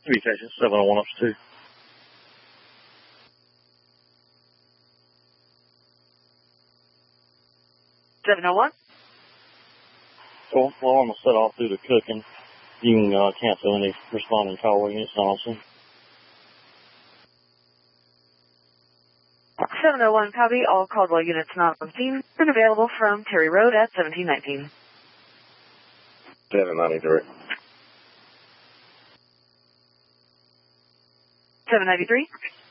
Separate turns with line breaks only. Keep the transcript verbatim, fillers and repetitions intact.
Communication seven oh one up to two.
seven oh one?
Cool. Well, I'm going to set off through the cooking. You can uh, cancel any responding call units, Donaldson.
seven oh one, copy. All Caldwell units not on scene and available from Terry Road at seventeen nineteen.
seven ninety-three.
seven ninety-three?